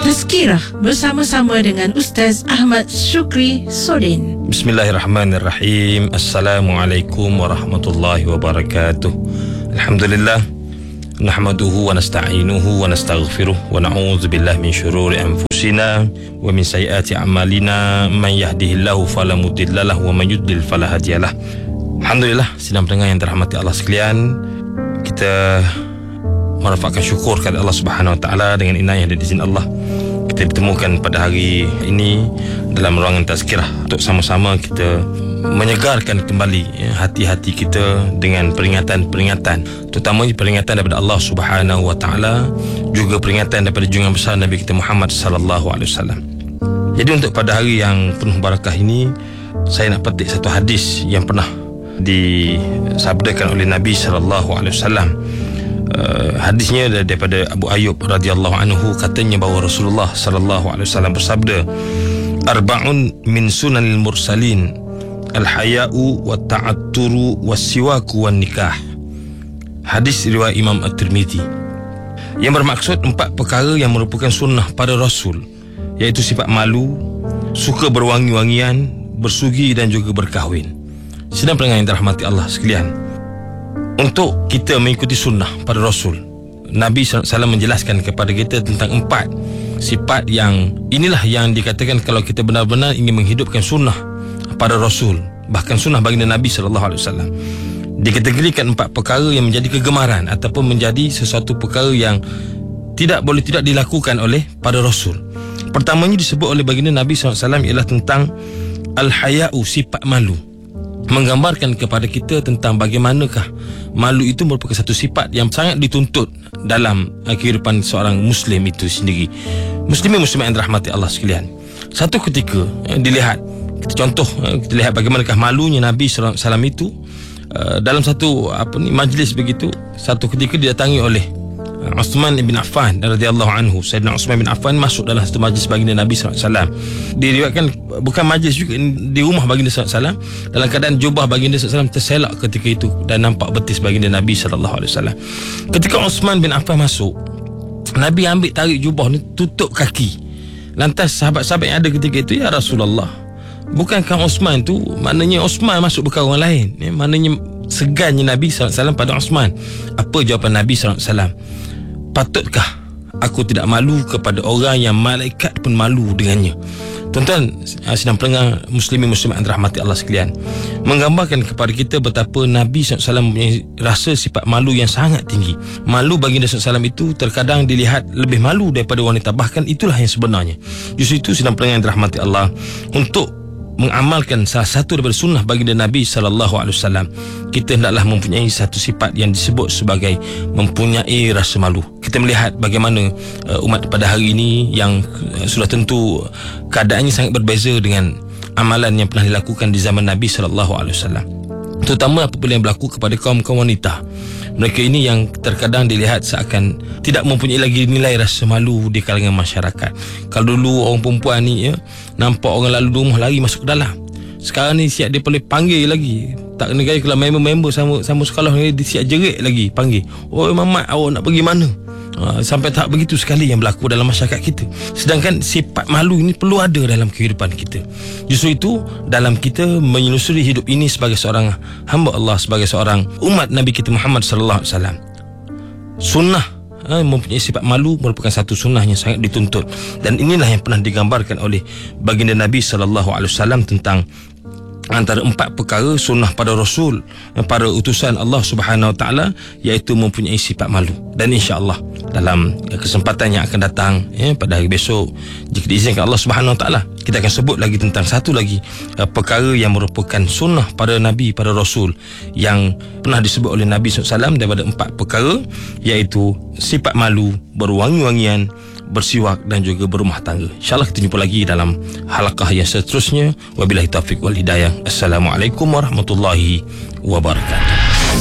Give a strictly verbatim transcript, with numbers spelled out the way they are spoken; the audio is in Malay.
Tazkirah bersama-sama dengan Ustaz Ahmad Syukri Sodin. Bismillahirrahmanirrahim. Assalamualaikum warahmatullahi wabarakatuh. Alhamdulillah, nahmaduhu wa nasta'inuhu wa nastaghfiruh wa na'udzu billahi min syururi anfusina wa min sayyiati a'malina. Man yahdihillahu fala mudilla lahu wa man yudlil fala hadiyalah. Alhamdulillah, sidang pendengar yang dirahmati Allah sekalian, kita merafakkan syukur kepada Allah Subhanahu Wa Taala dengan inayah dan izin Allah. Kita ditemukan pada hari ini dalam ruangan tazkirah untuk sama-sama kita menyegarkan kembali ya, hati-hati kita dengan peringatan-peringatan, terutamanya peringatan daripada Allah Subhanahu Wa Taala, juga peringatan daripada junjungan besar Nabi kita Muhammad sallallahu alaihi wasallam. Jadi untuk pada hari yang penuh barakah ini, saya nak petik satu hadis yang pernah disabdakan oleh Nabi sallallahu alaihi wasallam. Uh, hadisnya daripada Abu Ayyub radhiyallahu anhu, katanya bahawa Rasulullah sallallahu alaihi wasallam bersabda, arba'un min sunanil mursalin, al-haya'u wa ta'atturu wa siwaku wa nikah. Hadis riwayat Imam At-Tirmizi, yang bermaksud empat perkara yang merupakan sunnah para Rasul, iaitu sifat malu, suka berwangi-wangian, bersugi dan juga berkahwin. Sidang pendengar yang dirahmati Allah sekalian, untuk kita mengikuti sunnah pada Rasul, Nabi sallallahu alaihi wasallam menjelaskan kepada kita tentang empat sifat yang inilah yang dikatakan kalau kita benar-benar ingin menghidupkan sunnah pada Rasul, bahkan sunnah baginda Nabi sallallahu alaihi wasallam, dikategorikan empat perkara yang menjadi kegemaran ataupun menjadi sesuatu perkara yang tidak boleh tidak dilakukan oleh pada Rasul. Pertamanya disebut oleh baginda Nabi sallallahu alaihi wasallam ialah tentang al-haya'u, sifat malu, menggambarkan kepada kita tentang bagaimanakah malu itu merupakan satu sifat yang sangat dituntut dalam kehidupan seorang Muslim itu sendiri. Muslimin muslimat yang dirahmati Allah sekalian, satu ketika eh, dilihat, kita contoh eh, kita lihat bagaimanakah malunya Nabi sallallahu alaihi wasallam itu uh, dalam satu apa ni majlis begitu. Satu ketika didatangi oleh Uthman bin Affan radhiyallahu anhu. Sayyidina Uthman bin Affan masuk dalam satu majlis baginda Nabi sallallahu alaihi wasallam. Diriwayatkan bukan majlis juga, di rumah baginda sallallahu alaihi wasallam, dalam keadaan jubah baginda sallallahu alaihi wasallam terselak ketika itu dan nampak betis baginda Nabi sallallahu alaihi wasallam. Ketika Uthman bin Affan masuk, Nabi ambil tarik jubah ni, tutup kaki. Lantas sahabat-sahabat yang ada ketika itu, ya Rasulullah, bukankah Uthman tu, maknanya Uthman masuk bukan orang lain ya, maknanya segannya Nabi sallallahu alaihi wasallam pada Uthman. Apa jawapan Nabi sallallahu alaihi wasallam? Patutkah aku tidak malu kepada orang yang malaikat pun malu dengannya? Tuan-tuan sidang pendengar muslimin muslimat yang dirahmati Allah sekalian, menggambarkan kepada kita betapa Nabi sallallahu alaihi wasallam mempunyai rasa sifat malu yang sangat tinggi. Malu baginda sallallahu alaihi wasallam itu terkadang dilihat lebih malu daripada wanita, bahkan itulah yang sebenarnya. Justru itu sidang pendengar yang dirahmati Allah, untuk mengamalkan salah satu daripada sunnah baginda Nabi sallallahu alaihi wasallam, kita hendaklah mempunyai satu sifat yang disebut sebagai mempunyai rasa malu. Kita melihat bagaimana uh, umat pada hari ini yang uh, sudah tentu keadaannya sangat berbeza dengan amalan yang pernah dilakukan di zaman Nabi sallallahu alaihi wasallam, terutama apabila yang berlaku kepada kaum-kaum wanita. Mereka ini yang terkadang dilihat seakan tidak mempunyai lagi nilai rasa malu di kalangan masyarakat. Kalau dulu orang perempuan ni ya, nampak orang lalu rumah lari masuk ke dalam, sekarang ni siap dia boleh panggil lagi. Tak kena gaya, kalau member-member sama sama sekolah ni, dia siap jerit lagi panggil, "Oi Mamat, awak nak pergi mana?" Ha, sampai tahap begitu sekali yang berlaku dalam masyarakat kita. Sedangkan sifat malu ini perlu ada dalam kehidupan kita. Justru itu, dalam kita menyelusuri hidup ini sebagai seorang hamba Allah, sebagai seorang umat Nabi kita Muhammad sallallahu alaihi wasallam, sunnah ha, mempunyai sifat malu merupakan satu sunnah yang sangat dituntut. Dan inilah yang pernah digambarkan oleh baginda Nabi sallallahu alaihi wasallam tentang antara empat perkara sunnah pada Rasul, para utusan Allah Subhanahu Wa Taala, iaitu mempunyai sifat malu. Dan insya-Allah dalam kesempatan yang akan datang ya, pada hari besok, jika diizinkan Allah Subhanahu Wa Taala, kita akan sebut lagi tentang satu lagi uh, perkara yang merupakan sunnah pada Nabi, pada Rasul, yang pernah disebut oleh Nabi sallallahu alaihi wasallam daripada empat perkara, iaitu sifat malu, berwangi-wangian, bersiwak dan juga berumah tangga. InsyaAllah kita jumpa lagi dalam halaqah yang seterusnya. Wabillahi taufiq wal hidayah. Assalamualaikum warahmatullahi wabarakatuh.